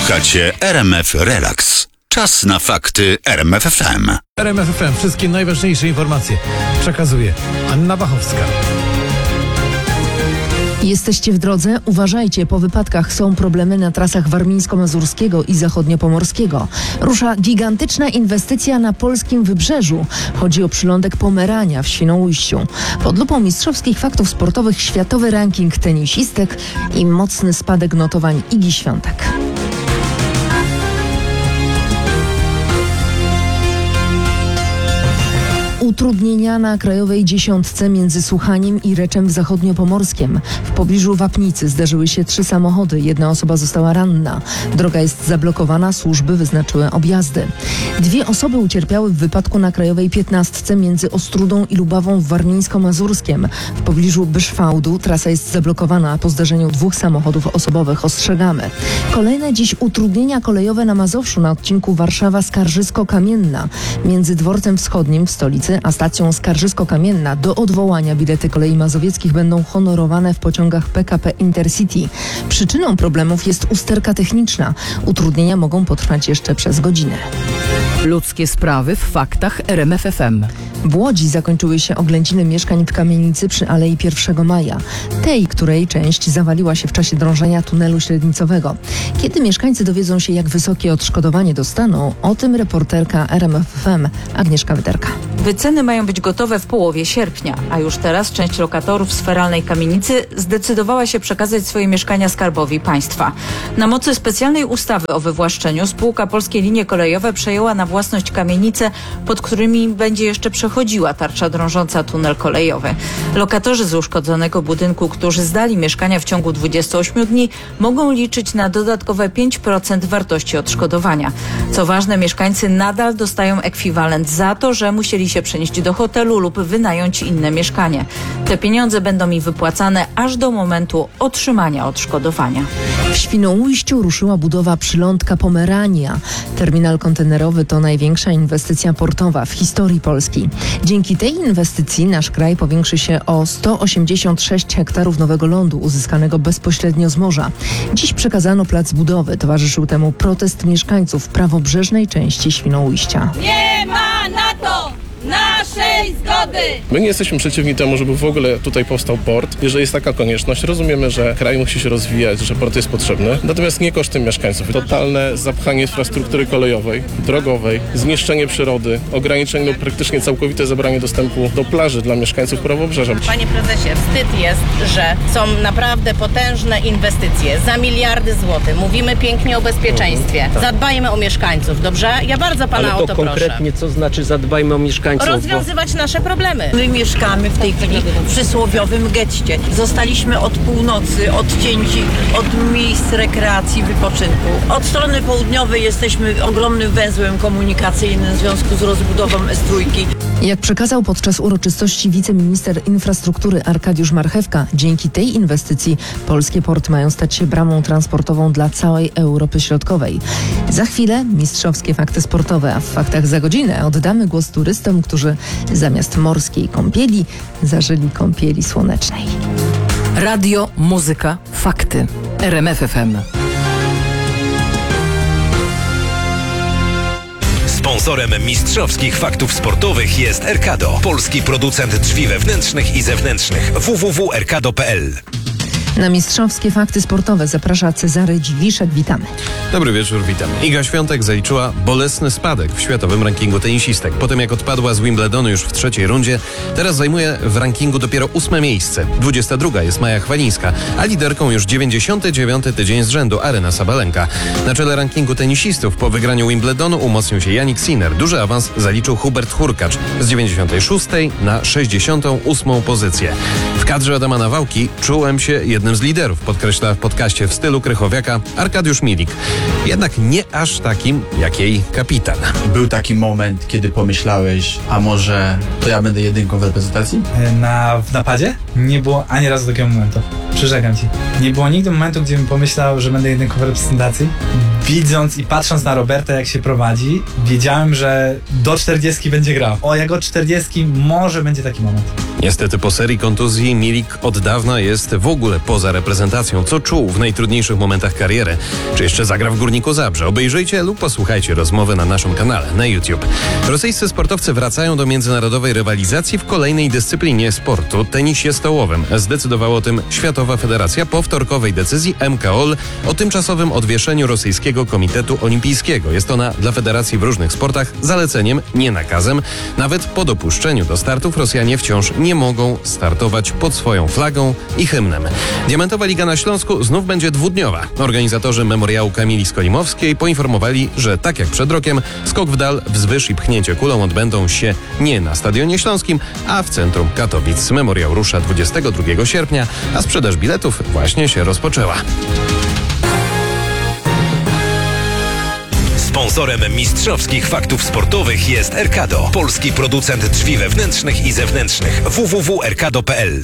Słuchacie RMF Relax. Czas na fakty RMF FM. RMF FM. Wszystkie najważniejsze informacje przekazuje Anna Bachowska. Jesteście w drodze? Uważajcie, po wypadkach są problemy na trasach warmińsko-mazurskiego i zachodniopomorskiego. Rusza gigantyczna inwestycja na polskim wybrzeżu. Chodzi o przylądek Pomerania w Świnoujściu. Pod lupą mistrzowskich faktów sportowych światowy ranking tenisistek i mocny spadek notowań Igi Świątek. Utrudnienia na krajowej dziesiątce między Słuchaniem i Reczem w Zachodniopomorskiem. W pobliżu Wapnicy zdarzyły się 3 samochody. 1 osoba została ranna. Droga jest zablokowana, służby wyznaczyły objazdy. 2 osoby ucierpiały w wypadku na krajowej 15 między Ostrudą i Lubawą w Warmińsko-Mazurskiem. W pobliżu Byszwałdu trasa jest zablokowana. Po zdarzeniu 2 samochodów osobowych ostrzegamy. Kolejne dziś utrudnienia kolejowe na Mazowszu na odcinku Warszawa-Skarżysko-Kamienna. Między dworcem wschodnim w stolicy a stacją Skarżysko-Kamienna do odwołania bilety kolei mazowieckich będą honorowane w pociągach PKP Intercity. Przyczyną problemów jest usterka techniczna. Utrudnienia mogą potrwać jeszcze przez godzinę. Ludzkie sprawy w faktach RMF FM. W Łodzi zakończyły się oględziny mieszkań w kamienicy przy Alei 1 Maja. Tej, której część zawaliła się w czasie drążenia tunelu średnicowego. Kiedy mieszkańcy dowiedzą się, jak wysokie odszkodowanie dostaną, o tym reporterka RMF FM Agnieszka Wyderka. Wyceny mają być gotowe w połowie sierpnia, a już teraz część lokatorów z feralnej kamienicy zdecydowała się przekazać swoje mieszkania Skarbowi Państwa. Na mocy specjalnej ustawy o wywłaszczeniu spółka Polskie Linie Kolejowe przejęła na własność kamienice, pod którymi będzie jeszcze przechodziła tarcza drążąca tunel kolejowy. Lokatorzy z uszkodzonego budynku, którzy zdali mieszkania w ciągu 28 dni, mogą liczyć na dodatkowe 5% wartości odszkodowania. Co ważne, mieszkańcy nadal dostają ekwiwalent za to, że musieli się przenieść do hotelu lub wynająć inne mieszkanie. Te pieniądze będą im wypłacane aż do momentu otrzymania odszkodowania. W Świnoujściu ruszyła budowa przylądka Pomerania. Terminal kontenerowy to największa inwestycja portowa w historii Polski. Dzięki tej inwestycji nasz kraj powiększy się o 186 hektarów nowego lądu uzyskanego bezpośrednio z morza. Dziś przekazano plac budowy. Towarzyszył temu protest mieszkańców prawobrzeżnej części Świnoujścia. Nie ma na to naszej zgody! My nie jesteśmy przeciwni temu, żeby w ogóle tutaj powstał port. Jeżeli jest taka konieczność, rozumiemy, że kraj musi się rozwijać, że port jest potrzebny. Natomiast nie kosztem mieszkańców. Totalne zapchanie infrastruktury kolejowej, drogowej, zniszczenie przyrody, ograniczenie lub praktycznie całkowite zabranie dostępu do plaży dla mieszkańców prawobrzeża. Panie prezesie, wstyd jest, że są naprawdę potężne inwestycje za miliardy złotych. Mówimy pięknie o bezpieczeństwie. Zadbajmy o mieszkańców, dobrze? Ja bardzo pana o to proszę. Konkretnie co znaczy zadbajmy o mieszkańców? Rozwiązywać nasze problemy. My mieszkamy w tej chwili w przysłowiowym getcie. Zostaliśmy od północy odcięci od miejsc rekreacji, wypoczynku. Od strony południowej jesteśmy ogromnym węzłem komunikacyjnym w związku z rozbudową S3. Jak przekazał podczas uroczystości wiceminister infrastruktury Arkadiusz Marchewka, dzięki tej inwestycji polskie porty mają stać się bramą transportową dla całej Europy Środkowej. Za chwilę mistrzowskie fakty sportowe, a w faktach za godzinę oddamy głos turystom, którzy zamiast morskiej kąpieli zażyli kąpieli słonecznej. Radio, muzyka, fakty. RMF FM. Sponsorem mistrzowskich faktów sportowych jest Erkado, polski producent drzwi wewnętrznych i zewnętrznych. www.erkado.pl. Na mistrzowskie fakty sportowe zaprasza Cezary Dziwiszek. Witamy. Dobry wieczór, witam. Iga Świątek zaliczyła bolesny spadek w światowym rankingu tenisistek. Potem jak odpadła z Wimbledonu już w 3. rundzie, teraz zajmuje w rankingu dopiero 8. miejsce. 22. jest Maja Chwalińska, a liderką już 99. tydzień z rzędu Aryna Sabalenka. Na czele rankingu tenisistów po wygraniu Wimbledonu umocnił się Jannik Sinner. Duży awans zaliczył Hubert Hurkacz z 96. na 68. pozycję. W kadrze Adama Nawałki czułem się jednym z liderów, podkreśla w podcaście w stylu Krychowiaka Arkadiusz Milik. Jednak nie aż takim, jak jej kapitan. Był taki moment, kiedy pomyślałeś, a może to ja będę jedynką w reprezentacji? W napadzie? Nie było ani razu takiego momentu. Przyrzekam ci. Nie było nigdy momentu, gdzie bym pomyślał, że będę jedynką w reprezentacji. Widząc i patrząc na Roberta, jak się prowadzi, wiedziałem, że do 40 będzie grał. O, jak od 40 może będzie taki moment. Niestety po serii kontuzji Milik od dawna jest w ogóle poza reprezentacją. Co czuł w najtrudniejszych momentach kariery? Czy jeszcze zagra w Górniku Zabrze? Obejrzyjcie lub posłuchajcie rozmowy na naszym kanale na YouTube. Rosyjscy sportowcy wracają do międzynarodowej rywalizacji w kolejnej dyscyplinie sportu, tenisie stołowym. Zdecydowała o tym Światowa Federacja po wtorkowej decyzji MKOL o tymczasowym odwieszeniu Rosyjskiego Komitetu Olimpijskiego. Jest ona dla federacji w różnych sportach zaleceniem, nie nakazem. Nawet po dopuszczeniu do startów Rosjanie wciąż nie mogą startować pod swoją flagą i hymnem. Diamentowa Liga na Śląsku znów będzie dwudniowa. Organizatorzy Memoriału Kamili Skolimowskiej poinformowali, że tak jak przed rokiem, skok w dal, wzwyż i pchnięcie kulą odbędą się nie na Stadionie Śląskim, a w centrum Katowic. Memoriał rusza 22 sierpnia, a sprzedaż biletów właśnie się rozpoczęła. Sponsorem mistrzowskich faktów sportowych jest Erkado, polski producent drzwi wewnętrznych i zewnętrznych. www.erkado.pl.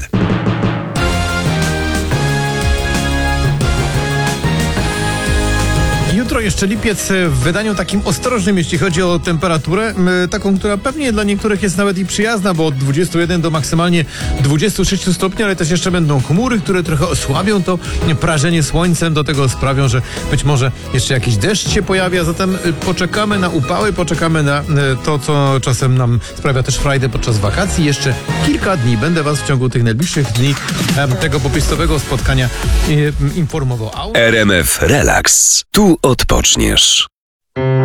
Jutro jeszcze lipiec w wydaniu takim ostrożnym, jeśli chodzi o temperaturę, taką, która pewnie dla niektórych jest nawet i przyjazna, bo od 21 do maksymalnie 26 stopni, ale też jeszcze będą chmury, które trochę osłabią to prażenie słońcem, do tego sprawią, że być może jeszcze jakiś deszcz się pojawia, zatem poczekamy na upały, poczekamy na to, co czasem nam sprawia też frajdę podczas wakacji. Jeszcze kilka dni będę Was w ciągu tych najbliższych dni tego popiestowego spotkania informował. RMF Relaks. Tu odpoczniesz.